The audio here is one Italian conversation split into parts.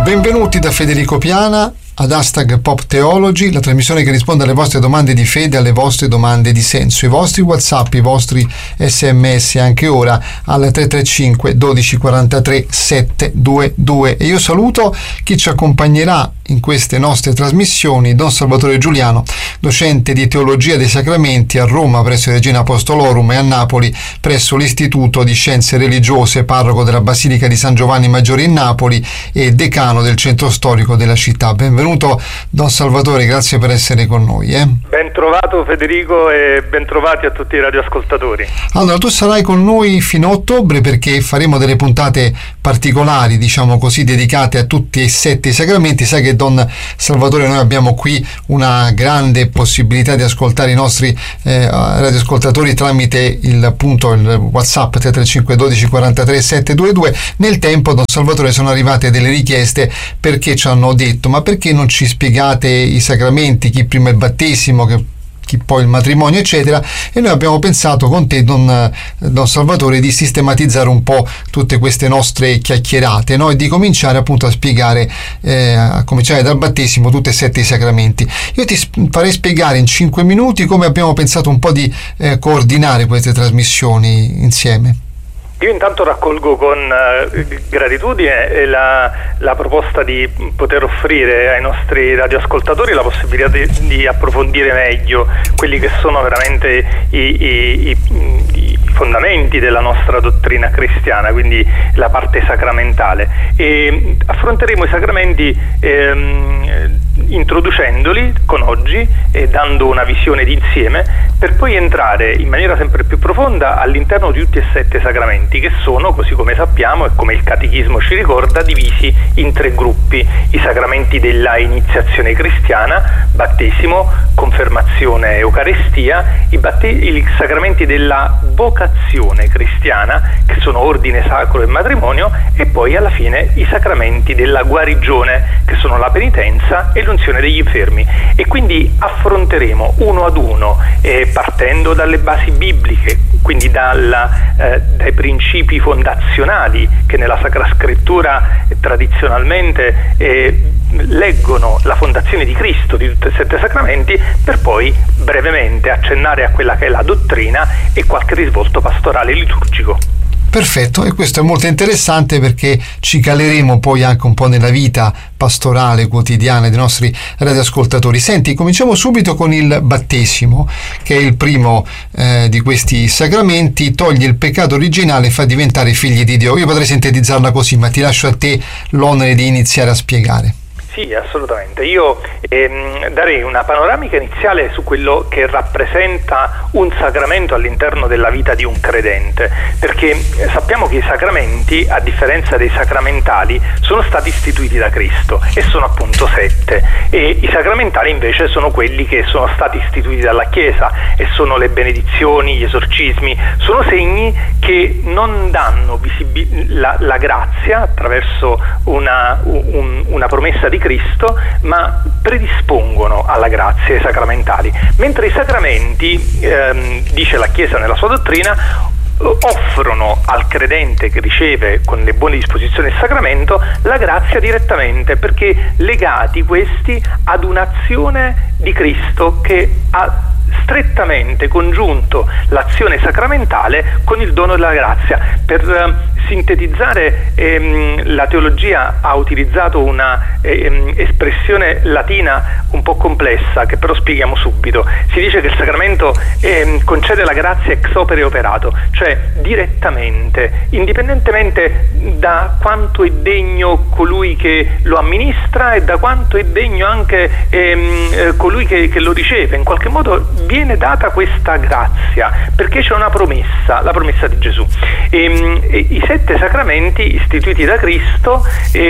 Benvenuti da Federico Piana ad Hashtag Pop Theology, la trasmissione che risponde alle vostre domande di fede, alle vostre domande di senso, i vostri WhatsApp, i vostri SMS, anche ora al 335 12 43 722. E io saluto chi ci accompagnerà in queste nostre trasmissioni, Don Salvatore Giuliano, docente di Teologia dei Sacramenti a Roma presso Regina Apostolorum e a Napoli presso l'Istituto di Scienze Religiose, parroco della Basilica di San Giovanni Maggiore in Napoli e decano del centro storico della città. Benvenuto Don Salvatore, grazie per essere con noi. Ben trovato Federico e ben trovati a tutti i radioascoltatori. Allora, tu sarai con noi fino a ottobre perché faremo delle puntate particolari, diciamo così, dedicate a tutti e 7 sacramenti. Sai che Don Salvatore, noi abbiamo qui una grande possibilità di ascoltare i nostri radioascoltatori tramite il WhatsApp 335 12 43 722. Nel tempo, Don Salvatore, sono arrivate delle richieste perché ci hanno detto: ma perché non ci spiegate i sacramenti, chi prima il battesimo, chi poi il matrimonio, eccetera? E noi abbiamo pensato con te, Don Salvatore, di sistematizzare un po' tutte queste nostre chiacchierate, no? E di cominciare appunto a spiegare, a cominciare dal battesimo, tutti e 7 i sacramenti. Io ti farei spiegare in 5 minuti come abbiamo pensato un po' di coordinare queste trasmissioni insieme. Io intanto raccolgo con gratitudine la proposta di poter offrire ai nostri radioascoltatori la possibilità di approfondire meglio quelli che sono veramente i fondamenti della nostra dottrina cristiana, quindi la parte sacramentale. E affronteremo i sacramenti introducendoli con oggi e dando una visione d'insieme, per poi entrare in maniera sempre più profonda all'interno di tutti e 7 sacramenti, che sono, così come sappiamo e come il Catechismo ci ricorda, divisi in 3 gruppi: i sacramenti della iniziazione cristiana, battesimo, confermazione, eucaristia, i sacramenti della vocazione cristiana, che sono ordine sacro e matrimonio, e poi alla fine i sacramenti della guarigione, che sono la penitenza e l'unzione degli infermi. E quindi affronteremo uno ad uno, partendo dalle basi bibliche, quindi dai principi fondazionali che nella Sacra Scrittura tradizionalmente leggono la fondazione di Cristo di tutti e 7 sacramenti, per poi brevemente accennare a quella che è la dottrina e qualche risvolto pastorale liturgico. Perfetto, e questo è molto interessante perché ci caleremo poi anche un po' nella vita pastorale quotidiana dei nostri radioascoltatori. Senti, cominciamo subito con il battesimo, che è il primo di questi sacramenti. Toglie il peccato originale e fa diventare figli di Dio. Io potrei sintetizzarla così, ma ti lascio a te l'onere di iniziare a spiegare. Sì, assolutamente. Io darei una panoramica iniziale su quello che rappresenta un sacramento all'interno della vita di un credente, perché sappiamo che i sacramenti, a differenza dei sacramentali, sono stati istituiti da Cristo e sono appunto 7, e i sacramentali invece sono quelli che sono stati istituiti dalla Chiesa e sono le benedizioni, gli esorcismi, sono segni che non danno la grazia attraverso una promessa di Cristo, ma predispongono alla grazia i sacramentali, mentre i sacramenti, dice la Chiesa nella sua dottrina, offrono al credente che riceve con le buone disposizioni il sacramento la grazia direttamente, perché legati questi ad un'azione di Cristo che ha strettamente congiunto l'azione sacramentale con il dono della grazia. Per sintetizzare, la teologia ha utilizzato una espressione latina un po' complessa, che però spieghiamo subito. Si dice che il sacramento concede la grazia ex opere operato, cioè direttamente, indipendentemente da quanto è degno colui che lo amministra e da quanto è degno anche colui che lo riceve. In qualche modo viene data questa grazia perché c'è una promessa, la promessa di Gesù. I 7 sacramenti istituiti da Cristo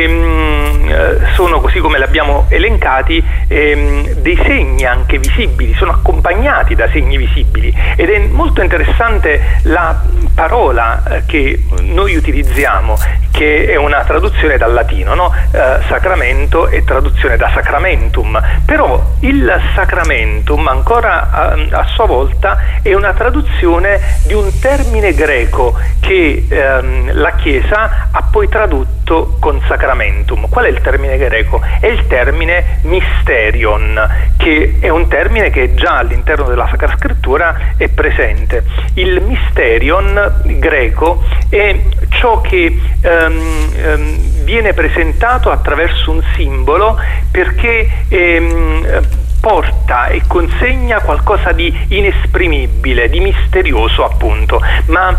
sono, così come li abbiamo elencati, dei segni anche visibili, sono accompagnati da segni visibili, ed è molto interessante la parola che noi utilizziamo, che è una traduzione dal latino, no? Sacramento è traduzione da sacramentum, però il sacramentum ancora a sua volta è una traduzione di un termine greco che la Chiesa ha poi tradotto con sacramentum. Qual è il termine greco? È il termine mysterion, che è un termine che già all'interno della Sacra Scrittura è presente. Il mysterion greco è ciò che viene presentato attraverso un simbolo, perché porta e consegna qualcosa di inesprimibile, di misterioso appunto, ma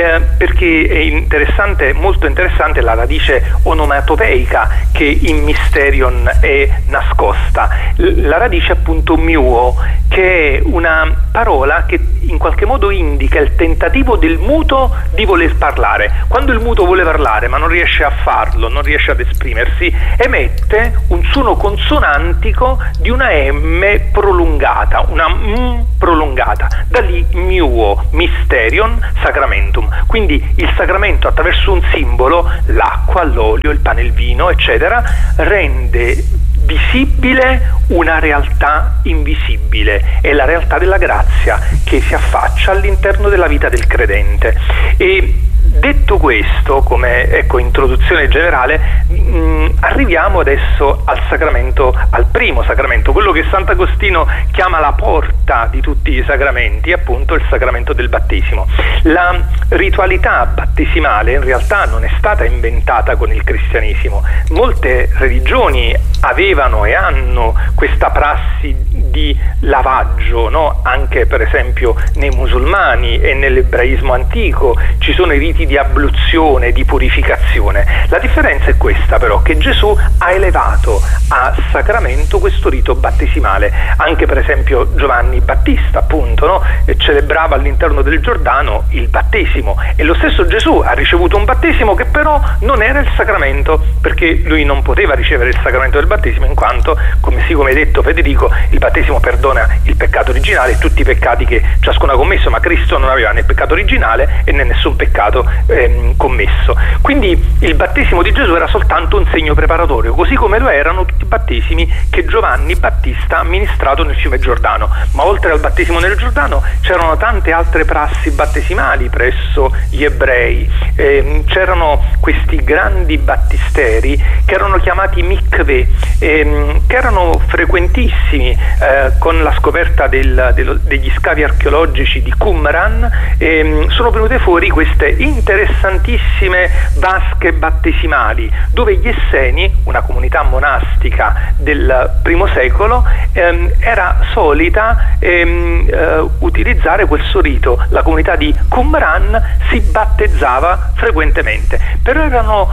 perché è interessante, molto interessante la radice onomatopeica che in mysterion è nascosta, la radice appunto myuo, che è una parola che in qualche modo indica il tentativo del muto di voler parlare. Quando il muto vuole parlare ma non riesce a farlo, non riesce ad esprimersi, emette un suono consonantico di una M prolungata, una prolungata, da lì myuo, mysterion, sacramentum. Quindi il sacramento attraverso un simbolo, l'acqua, l'olio, il pane, il vino, eccetera, rende visibile una realtà invisibile, è la realtà della grazia che si affaccia all'interno della vita del credente. E detto questo, come introduzione generale, arriviamo adesso al sacramento, al primo sacramento, quello che Sant'Agostino chiama la porta di tutti i sacramenti, appunto il sacramento del battesimo. La ritualità battesimale in realtà non è stata inventata con il cristianesimo. Molte religioni avevano e hanno questa prassi di lavaggio, no? Anche per esempio nei musulmani e nell'ebraismo antico ci sono i riti di abluzione, di purificazione. La differenza è questa però, che Gesù ha elevato a sacramento questo rito battesimale. Anche per esempio Giovanni Battista, appunto, no? Celebrava all'interno del Giordano il battesimo, e lo stesso Gesù ha ricevuto un battesimo che però non era il sacramento, perché lui non poteva ricevere il sacramento del battesimo in quanto, come hai detto Federico, il battesimo perdona il peccato originale, tutti i peccati che ciascuno ha commesso, ma Cristo non aveva né peccato originale e né nessun peccato commesso. Quindi il battesimo di Gesù era soltanto un segno preparatorio, così come lo erano tutti i battesimi che Giovanni Battista ha amministrato nel fiume Giordano. Ma oltre al battesimo nel Giordano c'erano tante altre prassi battesimali presso gli ebrei. C'erano questi grandi battisteri che erano chiamati mikveh, che erano frequentissimi. Con la scoperta degli scavi archeologici di Qumran sono venute fuori queste interessantissime vasche battesimali, dove gli Esseni, una comunità monastica del I secolo, era solita utilizzare questo rito. La comunità di Qumran si battezzava frequentemente, però erano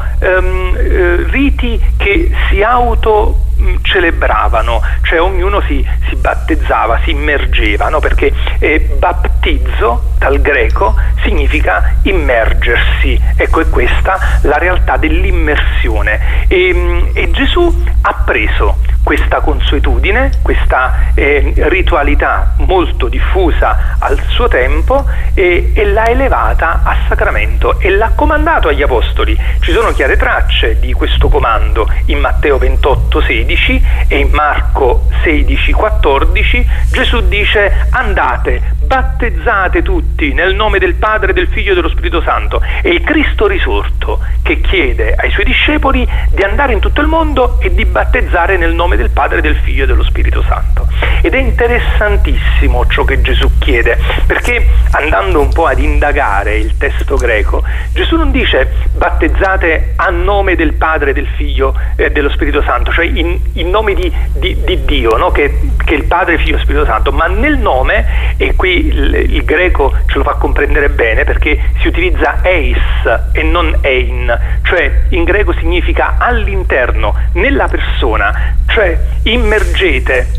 riti che si auto celebravano, cioè ognuno si battezzava, si immergeva, no? Perché battizzo dal greco significa immergersi. Ecco, è questa la realtà dell'immersione, e Gesù ha preso questa consuetudine, questa ritualità molto diffusa al suo tempo, e l'ha elevata a sacramento e l'ha comandato agli apostoli. Ci sono chiare tracce di questo comando in Matteo 28,16 e in Marco 16,14. Gesù dice: andate, battezzate tutti nel nome del Padre, del Figlio e dello Spirito Santo. È il Cristo risorto che chiede ai suoi discepoli di andare in tutto il mondo e di battezzare nel nome del Padre, del Figlio e dello Spirito Santo. Ed è interessantissimo ciò che Gesù chiede, perché andando un po' ad indagare il testo greco, Gesù non dice battezzate a nome del Padre, del Figlio e dello Spirito Santo, cioè in nome di Dio, no? che è il Padre, Figlio e Spirito Santo, ma nel nome, e qui il greco ce lo fa comprendere bene perché si utilizza eis e non ein, cioè in greco significa all'interno, nella persona, cioè immergete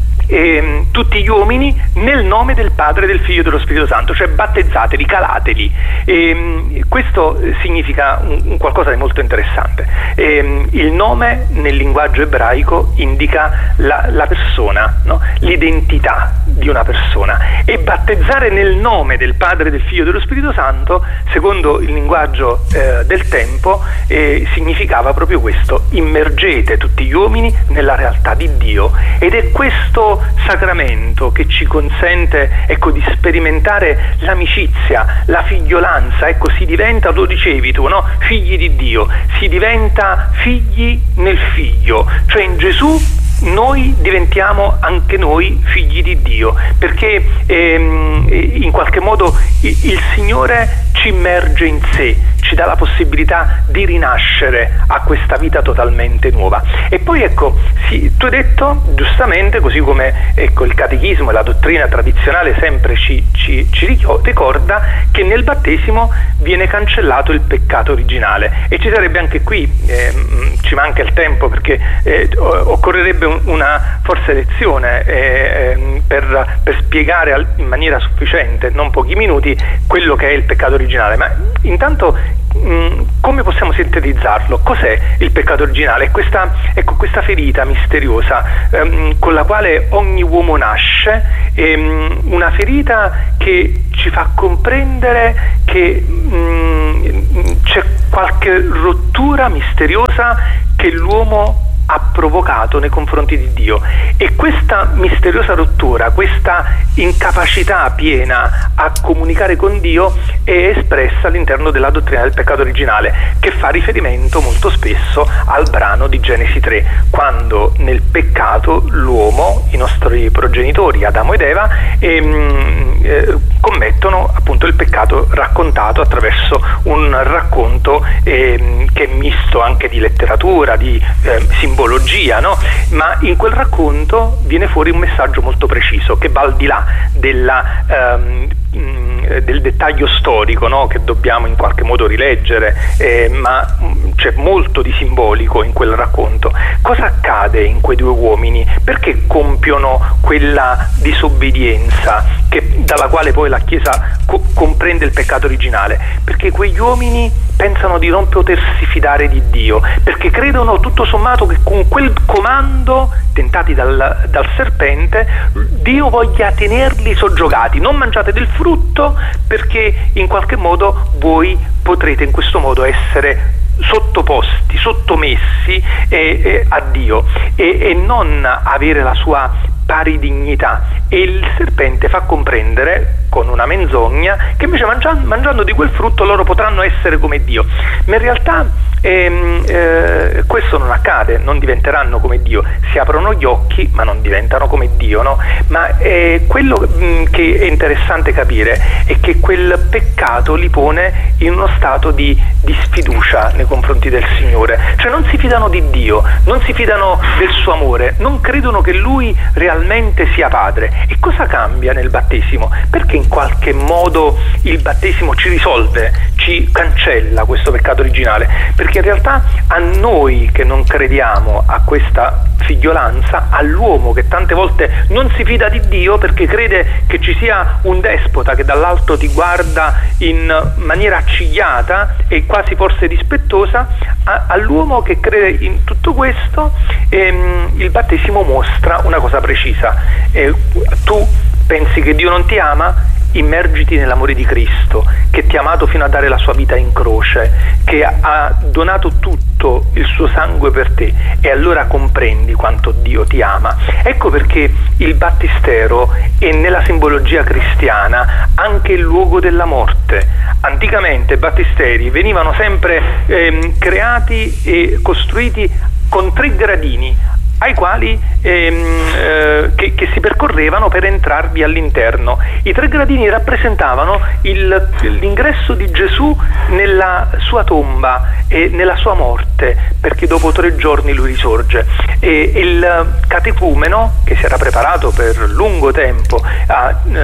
tutti gli uomini nel nome del Padre, del Figlio e dello Spirito Santo, cioè battezzateli, calateli. Questo significa un qualcosa di molto interessante. Il nome nel linguaggio ebraico indica la persona, no? L'identità di una persona, e battezzare nel nome del Padre, del Figlio e dello Spirito Santo, secondo il linguaggio del tempo, significava proprio questo: immergete tutti gli uomini nella realtà di Dio. Ed è questo sacramento che ci consente, ecco, di sperimentare l'amicizia, la figliolanza. Ecco, si diventa, lo dicevi tu, no? Figli di Dio, si diventa figli nel Figlio, cioè in Gesù noi diventiamo anche noi figli di Dio, perché in qualche modo il Signore ci immerge in sé, ci dà la possibilità di rinascere a questa vita totalmente nuova. E poi ecco, tu hai detto giustamente, così come ecco il catechismo e la dottrina tradizionale sempre ci ricorda, che nel battesimo viene cancellato il peccato originale. E ci sarebbe anche qui, ci manca il tempo perché occorrerebbe una forse lezione per spiegare in maniera sufficiente, non pochi minuti, quello che è il peccato originale. Ma intanto come possiamo sintetizzarlo? Cos'è il peccato originale? Questa ferita misteriosa con la quale ogni uomo nasce, una ferita che ci fa comprendere che c'è qualche rottura misteriosa che l'uomo ha provocato nei confronti di Dio, e questa misteriosa rottura, questa incapacità piena a comunicare con Dio è espressa all'interno della dottrina del peccato originale, che fa riferimento molto spesso al brano di Genesi 3, quando nel peccato l'uomo, i nostri progenitori Adamo ed Eva, commettono appunto il peccato raccontato attraverso un racconto che è misto anche di letteratura, di simbologia, no? Ma in quel racconto viene fuori un messaggio molto preciso che va al di là del dettaglio storico, no? Che dobbiamo in qualche modo rileggere, ma c'è molto di simbolico in quel racconto. Cosa accade in quei due uomini? Perché compiono quella disobbedienza dalla quale poi la Chiesa comprende il peccato originale? Perché quegli uomini pensano di non potersi fidare di Dio, perché credono tutto sommato che con quel comando tentati dal serpente Dio voglia tenerli soggiogati: non mangiate del frutto perché in qualche modo voi potrete in questo modo essere sottoposti, sottomessi a Dio e non avere la sua pari dignità. E il serpente fa comprendere con una menzogna che invece mangiando di quel frutto loro potranno essere come Dio. Ma in realtà questo non accade, non diventeranno come Dio, si aprono gli occhi ma non diventano come Dio, no? Ma quello che è interessante capire è che quel peccato li pone in uno stato di sfiducia nei confronti del Signore, cioè non si fidano di Dio, non si fidano del suo amore, non credono che Lui realmente sia Padre. E cosa cambia nel battesimo? Perché in qualche modo il battesimo ci risolve, ci cancella questo peccato originale? Perché in realtà a noi che non crediamo a questa figliolanza, all'uomo che tante volte non si fida di Dio perché crede che ci sia un despota che dall'alto ti guarda in maniera accigliata e quasi forse dispettosa, all'uomo che crede in tutto questo il battesimo mostra una cosa precisa: tu pensi che Dio non ti ama? Immergiti nell'amore di Cristo, che ti ha amato fino a dare la sua vita in croce, che ha donato tutto il suo sangue per te, e allora comprendi quanto Dio ti ama. Ecco perché il battistero è nella simbologia cristiana anche il luogo della morte. Anticamente i battisteri venivano sempre creati e costruiti con 3 gradini ai quali che si percorrevano per entrarvi all'interno. I 3 gradini rappresentavano l'ingresso di Gesù nella sua tomba e nella sua morte, perché dopo 3 giorni lui risorge. E il catecumeno, che si era preparato per lungo tempo a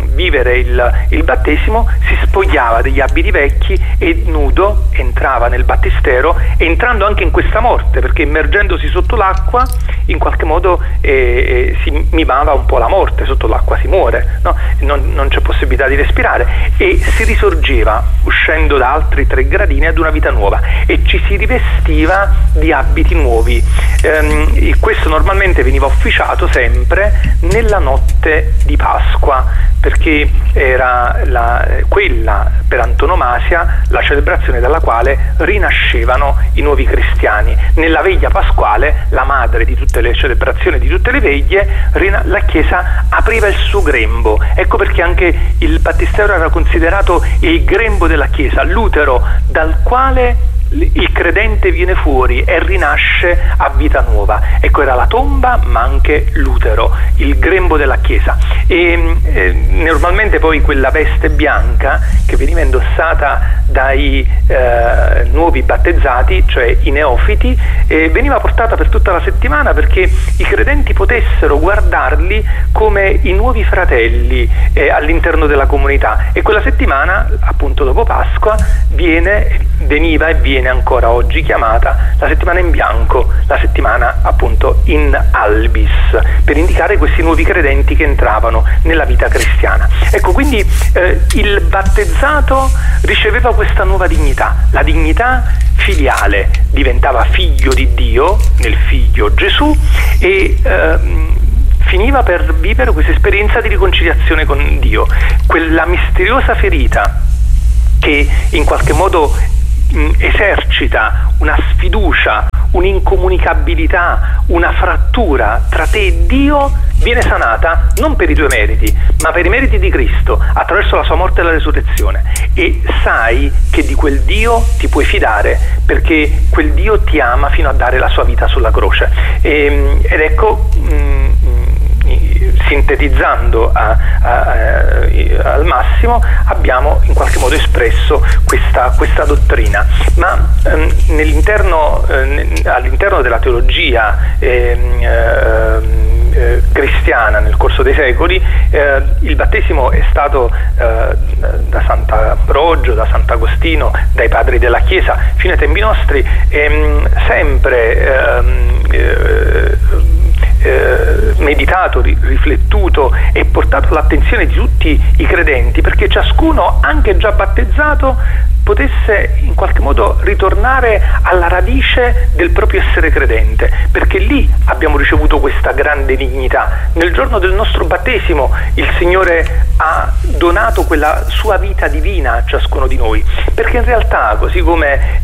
vivere il battesimo si spogliava degli abiti vecchi e nudo entrava nel battistero, entrando anche in questa morte, perché immergendosi sotto l'acqua in qualche modo si mimava un po' la morte. Sotto l'acqua si muore, no? Non c'è possibilità di respirare, e si risorgeva uscendo da altri 3 gradini ad una vita nuova, e ci si rivestiva di abiti nuovi. E questo normalmente veniva officiato sempre nella notte di Pasqua, perché era quella per antonomasia la celebrazione dalla quale rinascevano i nuovi cristiani. Nella veglia pasquale, la madre di tutte le celebrazioni, di tutte le veglie, la Chiesa apriva il suo grembo. Ecco perché anche il battistero era considerato il grembo della Chiesa, l'utero dal quale il credente viene fuori e rinasce a vita nuova. Ecco, era la tomba ma anche l'utero, il grembo della Chiesa. E normalmente poi quella veste bianca che veniva indossata dai nuovi battezzati, cioè i neofiti, veniva portata per tutta la settimana perché i credenti potessero guardarli come i nuovi fratelli all'interno della comunità. E quella settimana, appunto dopo Pasqua, veniva e viene ancora oggi chiamata la settimana in bianco, la settimana appunto in albis, per indicare questi nuovi credenti che entravano nella vita cristiana. Ecco, quindi il battezzato riceveva questa nuova dignità, la dignità filiale, diventava figlio di Dio nel figlio Gesù, e finiva per vivere questa esperienza di riconciliazione con Dio, quella misteriosa ferita che in qualche modo esercita una sfiducia, un'incomunicabilità, una frattura tra te e Dio, viene sanata non per i tuoi meriti, ma per i meriti di Cristo, attraverso la sua morte e la resurrezione. E sai che di quel Dio ti puoi fidare, perché quel Dio ti ama fino a dare la sua vita sulla croce. Ed ecco, sintetizzando al massimo, abbiamo in qualche modo espresso questa dottrina, ma all'interno della teologia cristiana nel corso dei secoli, il battesimo è stato da Sant'Ambrogio, da Sant'Agostino, dai padri della Chiesa fino ai tempi nostri sempre meditato, riflettuto e portato all'attenzione di tutti i credenti, perché ciascuno, anche già battezzato, potesse in qualche modo ritornare alla radice del proprio essere credente, perché lì abbiamo ricevuto questa grande dignità. Nel giorno del nostro battesimo il Signore ha donato quella sua vita divina a ciascuno di noi, perché in realtà, così come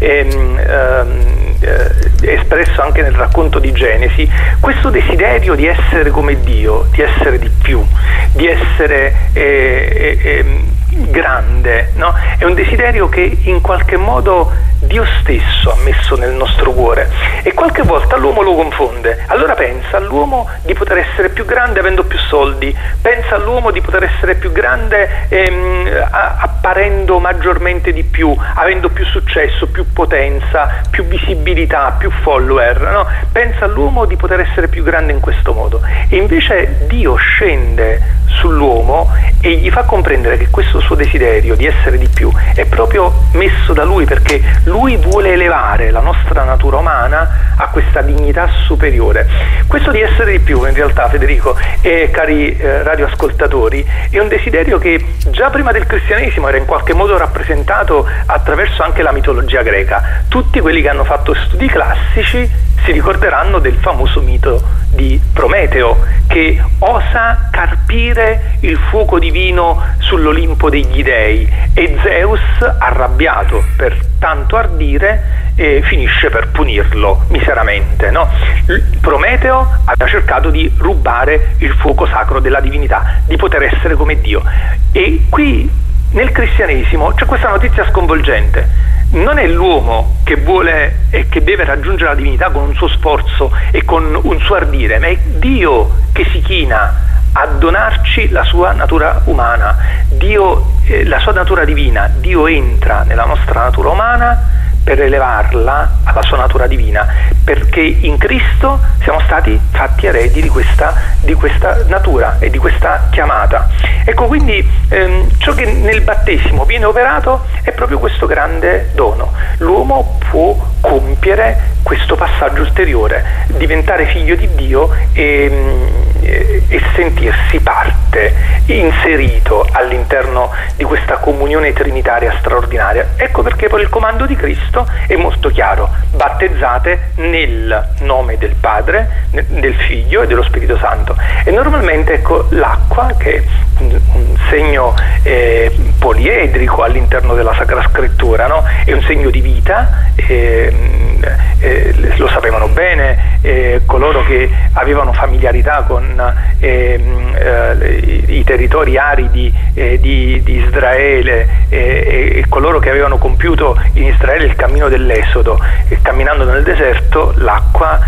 espresso anche nel racconto di Genesi, questo desiderio di essere come Dio, di essere di più, di essere grande, no? È un desiderio che in qualche modo Dio stesso ha messo nel nostro cuore, e qualche volta l'uomo lo confonde. Allora pensa all'uomo di poter essere più grande avendo più soldi, pensa all'uomo di poter essere più grande apparendo maggiormente di più, avendo più successo, più potenza, più visibilità, più follower, no? Pensa all'uomo di poter essere più grande in questo modo, e invece Dio scende sull'uomo e gli fa comprendere che questo suo desiderio di essere di più è proprio messo da Lui, perché Lui vuole elevare la nostra natura umana a questa dignità superiore. Questo di essere di più, in realtà, Federico e cari radioascoltatori, è un desiderio che già prima del cristianesimo era in qualche modo rappresentato attraverso anche la mitologia greca. Tutti quelli che hanno fatto studi classici si ricorderanno del famoso mito di Prometeo, che osa carpire il fuoco divino sull'Olimpo degli dei, e Zeus, arrabbiato per tanto ardire, finisce per punirlo miseramente, no? Prometeo aveva cercato di rubare il fuoco sacro della divinità, di poter essere come Dio. E qui nel cristianesimo c'è questa notizia sconvolgente. Non è l'uomo che vuole e che deve raggiungere la divinità con un suo sforzo e con un suo ardire, ma è Dio che si china a donarci la sua natura umana, la sua natura divina. Dio entra nella nostra natura umana per elevarla alla sua natura divina, perché in Cristo siamo stati fatti eredi di questa natura e di questa chiamata. Ecco, quindi ciò che nel battesimo viene operato è proprio questo grande dono. L'uomo può compiere questo passaggio ulteriore, diventare figlio di Dio e sentirsi parte, inserito all'interno di questa comunione trinitaria straordinaria. Ecco perché poi il comando di Cristo è molto chiaro: battezzate nel nome del Padre, del Figlio e dello Spirito Santo. E normalmente, ecco, l'acqua, che è un segno poliedrico all'interno della Sacra Scrittura, no? È un segno di vita, lo sapevano bene coloro che avevano familiarità con i territori aridi di Israele e coloro che avevano compiuto in Israele il cammino dell'Esodo, camminando nel deserto. L'acqua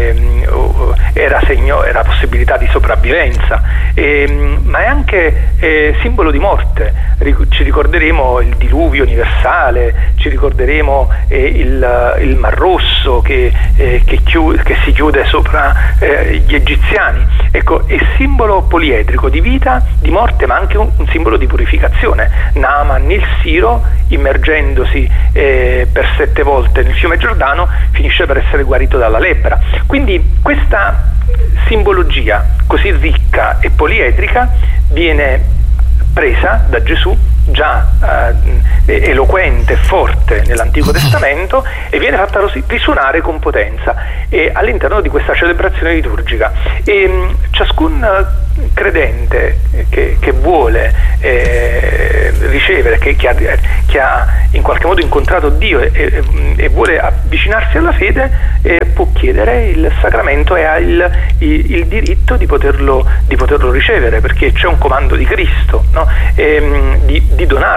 era possibilità di sopravvivenza, ma è anche simbolo di morte. Ci ricorderemo il diluvio universale, ci ricorderemo il Mar Rosso che si chiude sopra gli egiziani. Ecco, è simbolo poliedrico di vita, di morte, ma anche un simbolo di purificazione. Naaman, il Siro, immergendosi per 7 volte nel fiume Giordano, finisce per essere guarito dalla lebbra. Quindi questa simbologia così ricca e poliedrica viene presa da Gesù, già eloquente e forte nell'Antico Testamento, e viene fatta risuonare con potenza all'interno di questa celebrazione liturgica. E ciascun credente che vuole ricevere, che ha in qualche modo incontrato Dio e vuole avvicinarsi alla fede, può chiedere il sacramento e ha il diritto di poterlo ricevere, perché c'è un comando di Cristo, no? Di donarlo